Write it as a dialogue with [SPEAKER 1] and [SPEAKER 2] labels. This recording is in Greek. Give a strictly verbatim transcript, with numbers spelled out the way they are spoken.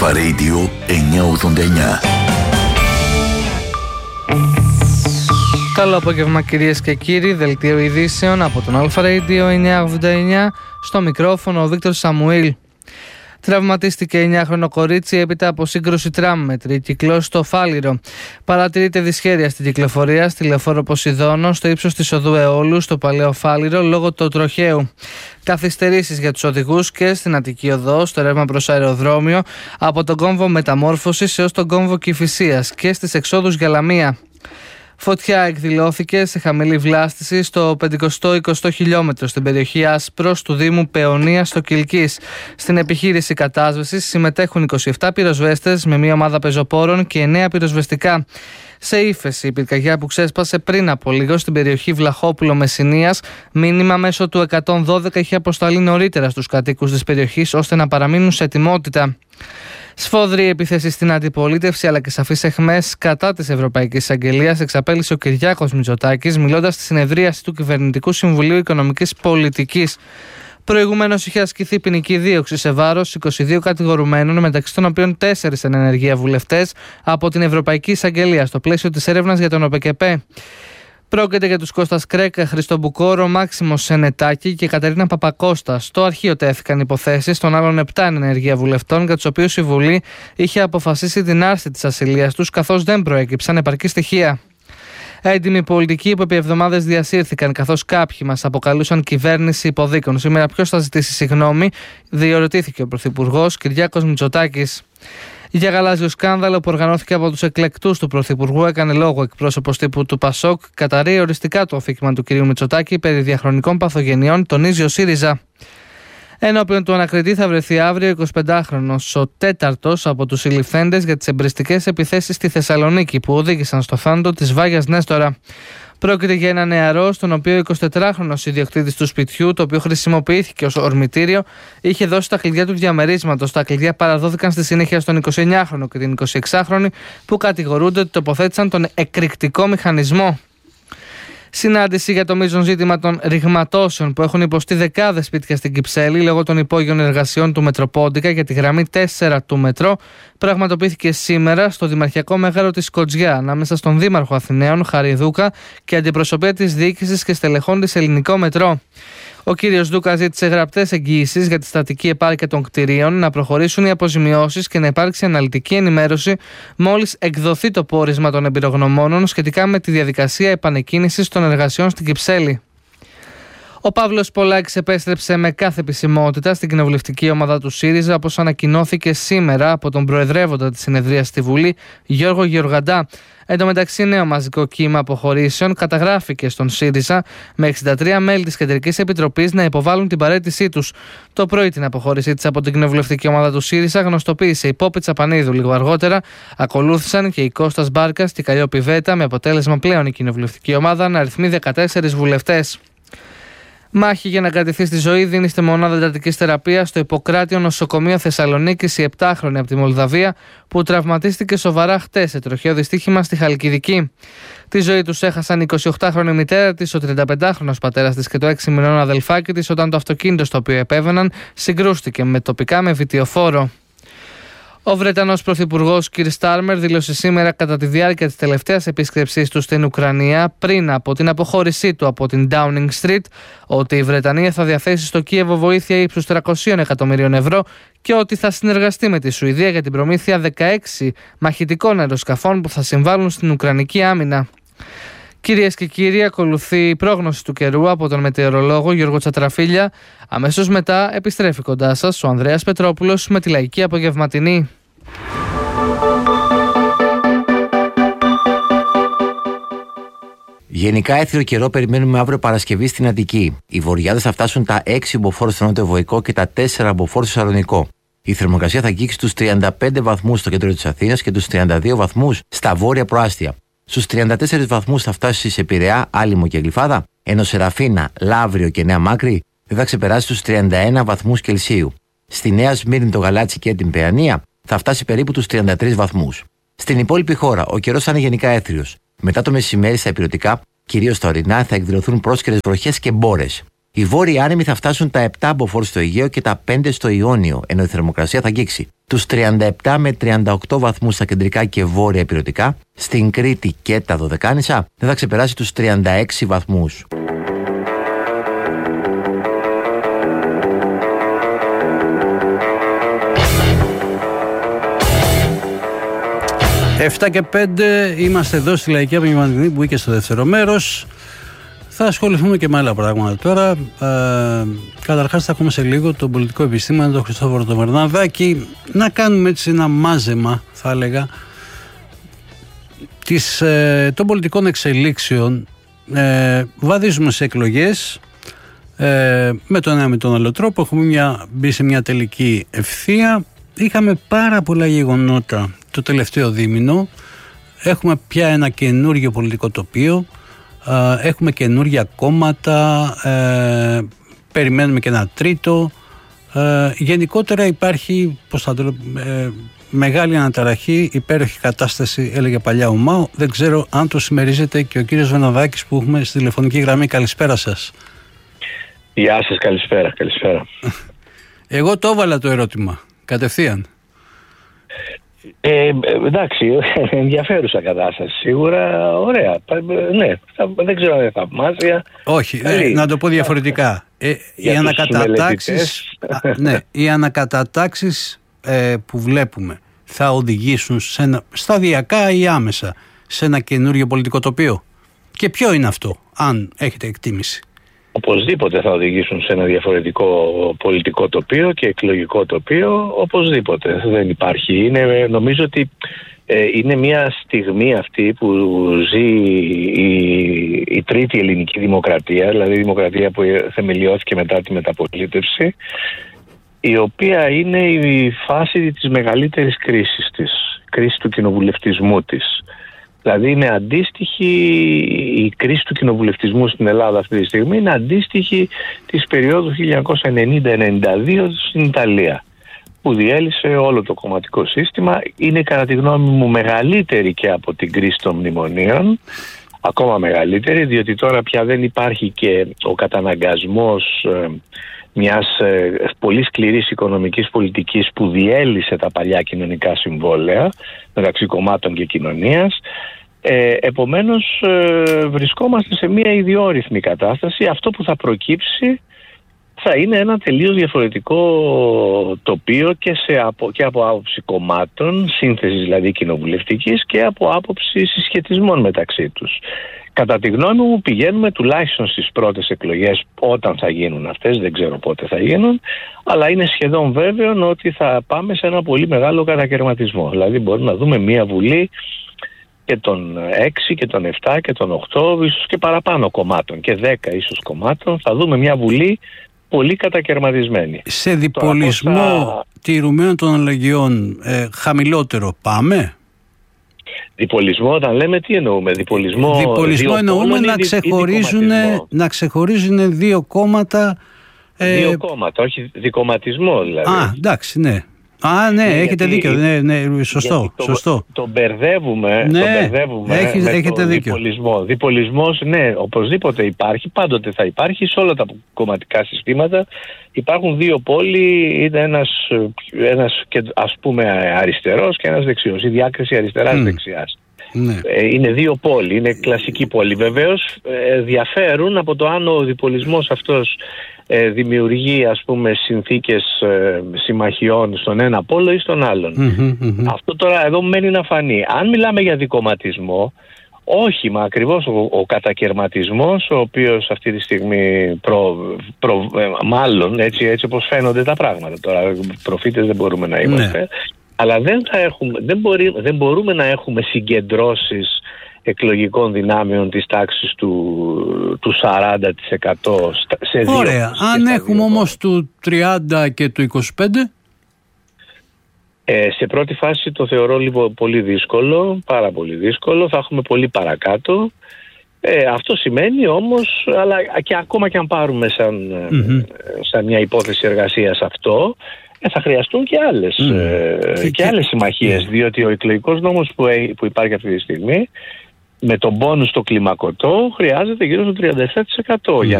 [SPEAKER 1] Αλφα Radio εννιακόσια ογδόντα εννιά.
[SPEAKER 2] Καλό απόγευμα κυρίες και κύριοι, δελτίο ειδήσεων από τον Αλφα Radio εννιακόσια ογδόντα εννιά, στο μικρόφωνο ο Βίκτορ Σαμουήλ. Τραυματίστηκε εννιάχρονο κορίτσι έπειτα από σύγκρουση τραμ με τρικυκλώσει στο Φάληρο. Παρατηρείται δυσχέρεια στην κυκλοφορία στη λεωφόρο Ποσειδώνο στο ύψος της οδού Αιώλου στο Παλαιό Φάληρο λόγω του τροχαίου. Καθυστερήσεις για τους οδηγούς και στην Αττική Οδό στο ρεύμα προς αεροδρόμιο από τον κόμβο Μεταμόρφωσης έως τον κόμβο Κηφισίας και στις εξόδους για Λαμία. Φωτιά εκδηλώθηκε σε χαμηλή βλάστηση στο πεντηκοστό εικοστό χιλιόμετρο στην περιοχή Άσπρος του Δήμου Παιωνίας στο Κιλκής. Στην επιχείρηση κατάσβεσης συμμετέχουν είκοσι επτά πυροσβέστες με μία ομάδα πεζοπόρων και εννέα πυροσβεστικά. Σε ύφεση η πυρκαγιά που ξέσπασε πριν από λίγο στην περιοχή Βλαχόπουλο Μεσσηνίας, μήνυμα μέσω του εκατόν δώδεκα είχε αποσταλεί νωρίτερα στους κατοίκους της περιοχής ώστε να παραμείνουν σε ετοιμότητα. Σφόδρη επίθεση στην αντιπολίτευση αλλά και σαφείς αιχμές κατά της Ευρωπαϊκής Εισαγγελίας εξαπέλυσε ο Κυριάκος Μητσοτάκης μιλώντας στη συνεδρίαση του Κυβερνητικού Συμβουλίου Οικονομικής Πολιτικής. Προηγουμένως είχε ασκηθεί ποινική δίωξη σε βάρος είκοσι δύο κατηγορουμένων, μεταξύ των οποίων τέσσερις εν ενεργεία βουλευτές από την Ευρωπαϊκή Εισαγγελία στο πλαίσιο της έρευνας για τον ΟΠΕΚΕΠΕ. Πρόκειται για τους Κώστας Κρέκα, Χριστό Μπουκόρο, Μάξιμο Σενετάκη και Κατερίνα Παπακώστα. Στο αρχείο τέθηκαν υποθέσεις των άλλων επτά ενεργεία βουλευτών, για τους οποίους η Βουλή είχε αποφασίσει την άρση της ασυλίας τους, καθώς δεν προέκυψαν επαρκή στοιχεία. Έντιμοι πολιτικοί που επί εβδομάδες διασύρθηκαν, καθώς κάποιοι μας αποκαλούσαν κυβέρνηση υποδίκων. Σήμερα ποιος θα ζητήσει συγγνώμη, διερωτήθηκε ο Πρωθυπουργός Κυριάκος Μητσοτάκης. Για γαλάζιο σκάνδαλο που οργανώθηκε από τους εκλεκτούς του Πρωθυπουργού έκανε λόγο εκπρόσωπος τύπου του Πασόκ, καταρρεί οριστικά το αφήγημα του κ. Μητσοτάκη περί διαχρονικών παθογενειών, τονίζει ο ΣΥΡΙΖΑ. Ενώπιον του ανακριτή θα βρεθεί αύριο εικοσιπεντάχρονος, ο τέταρτος από τους συλληφθέντες για τις εμπριστικές επιθέσεις στη Θεσσαλονίκη που οδήγησαν στο θάνατο της Βάγιας Νέστορα. Πρόκειται για ένα νεαρό, στον οποίο ο εικοσιτετράχρονος ιδιοκτήτης του σπιτιού, το οποίο χρησιμοποιήθηκε ως ορμητήριο, είχε δώσει τα κλειδιά του διαμερίσματος. Τα κλειδιά παραδόθηκαν στη συνέχεια στον εικοσιεννιάχρονο και την εικοσιεξάχρονη, που κατηγορούνται ότι τοποθέτησαν τον εκρηκτικό μηχανισμό. Συνάντηση για το μείζον ζήτημα των ρηγματώσεων που έχουν υποστεί δεκάδες σπίτια στην Κυψέλη λόγω των υπόγειων εργασιών του Μετροπόντικα για τη γραμμή τέσσερα του μετρό πραγματοποιήθηκε σήμερα στο Δημαρχιακό Μέγαρο της Κοτζιά ανάμεσα στον Δήμαρχο Αθηναίων Χάρη Δούκα και αντιπροσωπεία της διοίκησης και στελεχών της Ελληνικό Μετρό. Ο κύριος Δούκα ζήτησε γραπτές εγγυήσεις για τη στατική επάρκεια των κτηρίων, να προχωρήσουν οι αποζημιώσεις και να υπάρξει αναλυτική ενημέρωση μόλις εκδοθεί το πόρισμα των εμπειρογνωμόνων σχετικά με τη διαδικασία επανεκκίνησης των εργασιών στην Κυψέλη. Ο Παύλος Πολάκης επέστρεψε με κάθε επισημότητα στην κοινοβουλευτική ομάδα του ΣΥΡΙΖΑ, όπως ανακοινώθηκε σήμερα από τον προεδρεύοντα της συνεδρίας στη Βουλή, Γιώργο Γεωργαντά. Εν τω μεταξύ, νέο μαζικό κύμα αποχωρήσεων καταγράφηκε στον ΣΥΡΙΖΑ, με εξήντα τρία μέλη της Κεντρικής Επιτροπής να υποβάλουν την παραίτησή τους. Το πρωί την αποχώρησή της από την κοινοβουλευτική ομάδα του ΣΥΡΙΖΑ γνωστοποίησε η Πόπη Τσαπανίδου. Λίγο αργότερα ακολούθησαν και η Κώστας Μπάρκας και η Καλλιόπη Βέτα, με αποτέλεσμα πλέον η κοινοβουλευτική ομάδα να αριθμεί δεκατέσσερις βουλευτές. Μάχη για να κρατηθεί στη ζωή δίνει στη μονάδα εντατικής θεραπείας στο Ιπποκράτιο Νοσοκομείο Θεσσαλονίκης η επτάχρονη από τη Μολδαβία που τραυματίστηκε σοβαρά χτες σε τροχαίο δυστύχημα στη Χαλκιδική. Τη ζωή τους έχασαν η εικοσιοκτάχρονη μητέρα της, ο τριανταπεντάχρονος πατέρας της και το έξι μηνών αδελφάκι της όταν το αυτοκίνητο στο οποίο επέβαιναν συγκρούστηκε με τοπικά με βιτιοφόρο. Ο Βρετανός Πρωθυπουργός κ. Στάρμερ δήλωσε σήμερα κατά τη διάρκεια της τελευταίας επίσκεψής του στην Ουκρανία, πριν από την αποχώρησή του από την Downing Street, ότι η Βρετανία θα διαθέσει στο Κίεβο βοήθεια ύψους τριακόσια εκατομμυρίων ευρώ και ότι θα συνεργαστεί με τη Σουηδία για την προμήθεια δεκαέξι μαχητικών αεροσκαφών που θα συμβάλλουν στην Ουκρανική άμυνα. Κυρίες και κύριοι, ακολουθεί η πρόγνωση του καιρού από τον μετεωρολόγο Γιώργο Τσατραφίλια. Αμέσως μετά επιστρέφει κοντά σας ο Ανδρέας Πετρόπουλος με τη λαϊκή απογευματινή.
[SPEAKER 3] Γενικά έθριο καιρό περιμένουμε αύριο Παρασκευή στην Αττική. Οι βορειάδες θα φτάσουν τα έξι μποφόρ στο νότιο Βοϊκό και τα τέσσερα μποφόρ στο Σαλονικό. Η θερμοκρασία θα αγγίξει τους τριάντα πέντε βαθμούς στο κέντρο της Αθήνας και τους τριάντα δύο βαθμούς στα βόρεια προάστια. Στους τριάντα τέσσερις βαθμούς θα φτάσει σε Πειραιά, Άλυμο και Γλυφάδα, ενώ Σεραφίνα, Λαύριο και Νέα Μάκρη δεν θα ξεπεράσει τους τριάντα ένα βαθμούς Κελσίου. Στη Νέα Σμύρνη, το Γαλάτσι και την Παιανία θα φτάσει περίπου τους τριάντα τρεις βαθμούς. Στην υπόλοιπη χώρα, ο καιρός θα είναι γενικά έθριος. Μετά το μεσημέρι στα ηπειρωτικά, κυρίως στα ορεινά, θα εκδηλωθούν πρόσκαιρες βροχές και μπόρες. Οι βόρειοι άνεμοι θα φτάσουν τα επτά μποφόρ στο Αιγαίο και τα πέντε στο Ιόνιο, ενώ η θερμοκρασία θα αγγίξει τους τριάντα επτά με τριάντα οκτώ βαθμούς στα κεντρικά και βόρεια ηπειρωτικά. Στην Κρήτη και τα Δωδεκάνησα δεν θα ξεπεράσει τους τριάντα έξι βαθμούς.
[SPEAKER 4] επτά και πέντε είμαστε εδώ στη Λαϊκή Απογευματινή που μπήκε στο δεύτερο μέρος. Θα ασχοληθούμε και με άλλα πράγματα τώρα. Ε, καταρχάς θα έχουμε σε λίγο τον πολιτικό επιστήμονα, τον Χριστόφορο τον Βερναδάκη, να κάνουμε έτσι ένα μάζεμα, θα έλεγα, της, ε, των πολιτικών εξελίξεων. Ε, βαδίζουμε σε εκλογές ε, με τον ένα με τον άλλο τρόπο. Έχουμε μια, μπει σε μια τελική ευθεία. Είχαμε πάρα πολλά γεγονότα το τελευταίο δίμηνο. Έχουμε πια ένα καινούργιο πολιτικό τοπίο. Έχουμε καινούργια κόμματα. Ε, περιμένουμε και ένα τρίτο. Ε, γενικότερα υπάρχει, πώς θα το λέω, ε, μεγάλη αναταραχή, υπέροχη κατάσταση, έλεγε παλιά ο Μάο. Δεν ξέρω αν το συμμερίζεται και ο κύριος Βερναδάκης που έχουμε στη τηλεφωνική γραμμή. Καλησπέρα σας.
[SPEAKER 5] Γεια σας, καλησπέρα, καλησπέρα. Εγώ
[SPEAKER 4] το έβαλα το ερώτημα κατευθείαν.
[SPEAKER 5] Ε, εντάξει, ενδιαφέρουσα κατάσταση. Σίγουρα, ωραία. Ναι, δεν ξέρω αν είναι θαυμάσια.
[SPEAKER 4] Όχι, ε, να το πω διαφορετικά. Ε, οι, ανακατατάξεις, α, ναι, οι ανακατατάξεις ε, που βλέπουμε θα οδηγήσουν σε ένα, σταδιακά ή άμεσα σε ένα καινούριο πολιτικό τοπίο. Και ποιο είναι αυτό, αν έχετε εκτίμηση?
[SPEAKER 5] Οπωσδήποτε θα οδηγήσουν σε ένα διαφορετικό πολιτικό τοπίο και εκλογικό τοπίο, οπωσδήποτε. Δεν υπάρχει. Είναι, νομίζω ότι ε, είναι μια στιγμή αυτή που ζει η, η τρίτη ελληνική δημοκρατία, δηλαδή η δημοκρατία που θεμελιώθηκε μετά τη μεταπολίτευση, η οποία είναι η φάση της μεγαλύτερης κρίσης της, κρίση του κοινοβουλευτισμού της. Δηλαδή είναι αντίστοιχη, η κρίση του κοινοβουλευτισμού στην Ελλάδα αυτή τη στιγμή είναι αντίστοιχη της περίοδου χίλια εννιακόσια ενενήντα ενενήντα δύο στην Ιταλία, που διέλυσε όλο το κομματικό σύστημα. Είναι κατά τη γνώμη μου μεγαλύτερη και από την κρίση των μνημονίων, ακόμα μεγαλύτερη, διότι τώρα πια δεν υπάρχει και ο καταναγκασμός ε, μιας ε, πολύ σκληρής οικονομικής πολιτικής που διέλυσε τα παλιά κοινωνικά συμβόλαια μεταξύ κομμάτων και κοινωνίας. Ε, επομένως ε, βρισκόμαστε σε μια ιδιόρυθμη κατάσταση. Αυτό που θα προκύψει θα είναι ένα τελείως διαφορετικό τοπίο και, σε, από, και από άποψη κομμάτων, σύνθεσης δηλαδή κοινοβουλευτικής, και από άποψη συσχετισμών μεταξύ τους. Κατά τη γνώμη μου πηγαίνουμε τουλάχιστον στις πρώτες εκλογές, όταν θα γίνουν αυτές, δεν ξέρω πότε θα γίνουν, αλλά είναι σχεδόν βέβαιο ότι θα πάμε σε ένα πολύ μεγάλο κατακαιρματισμό. Δηλαδή μπορούμε να δούμε μια βουλή και των έξι και των επτά και των οκτώ, ίσως και παραπάνω κομμάτων, και δέκα ίσως κομμάτων. Θα δούμε μια βουλή πολύ κατακαιρματισμένη.
[SPEAKER 4] Σε διπολισμό θα... τηρουμένων των αλλαγιών ε, χαμηλότερο πάμε?
[SPEAKER 5] Διπολισμό, όταν λέμε, τι εννοούμε? Διπολισμό,
[SPEAKER 4] διπολισμό εννοούμε να ξεχωρίζουν, να ξεχωρίζουν δύο κόμματα.
[SPEAKER 5] Ε... Δύο κόμματα, όχι δικομματισμό δηλαδή.
[SPEAKER 4] Α, εντάξει, ναι. Α, ναι, ναι, έχετε γιατί, δίκιο. Ναι, ναι, σωστό.
[SPEAKER 5] Το,
[SPEAKER 4] σωστό.
[SPEAKER 5] Το μπερδεύουμε,
[SPEAKER 4] ναι,
[SPEAKER 5] το μπερδεύουμε
[SPEAKER 4] έχεις,
[SPEAKER 5] με
[SPEAKER 4] έχετε
[SPEAKER 5] το
[SPEAKER 4] δίκιο.
[SPEAKER 5] διπολισμό. Διπολισμός, ναι, οπωσδήποτε υπάρχει, πάντοτε θα υπάρχει σε όλα τα κομματικά συστήματα. Υπάρχουν δύο πόλοι, είναι ένας, ένας ας πούμε αριστερός και ένας δεξιός. Η διάκριση αριστεράς-δεξιάς. Mm. Ναι. Ε, είναι δύο πόλοι, είναι κλασική πόλη. Βεβαίως ε, διαφέρουν από το αν ο διπολισμός αυτός ε, δημιουργεί, ας πούμε, συνθήκες ε, συμμαχιών στον ένα πόλο ή στον άλλον. Mm-hmm, mm-hmm. Αυτό τώρα εδώ μένει να φανεί. Αν μιλάμε για δικομματισμό, όχι, μα ακριβώς ο, ο κατακαιρματισμός, ο οποίος αυτή τη στιγμή προ, προ, ε, μάλλον έτσι, έτσι όπως φαίνονται τα πράγματα. Τώρα προφήτες δεν μπορούμε να είμαστε. Ναι. Αλλά δεν, θα έχουμε, δεν, μπορεί, δεν μπορούμε να έχουμε συγκεντρώσεις εκλογικών δυνάμεων της τάξης του, του σαράντα τοις εκατό σε δύο.
[SPEAKER 4] Ωραία. Αν έχουμε όμως του τριάντα και του είκοσι πέντε?
[SPEAKER 5] Ε, σε πρώτη φάση το θεωρώ λίγο πολύ δύσκολο, πάρα πολύ δύσκολο. Θα έχουμε πολύ παρακάτω. Ε, αυτό σημαίνει όμως, αλλά και ακόμα και αν πάρουμε σαν, mm-hmm. σαν μια υπόθεση εργασίας αυτό, Ε, θα χρειαστούν και άλλες, mm. ε, και άλλες συμμαχίες, yeah. διότι ο εκλογικός νόμος που, ε, που υπάρχει αυτή τη στιγμή με τον πόνους στο κλιμακωτό χρειάζεται γύρω στο τριάντα επτά τοις εκατό mm. για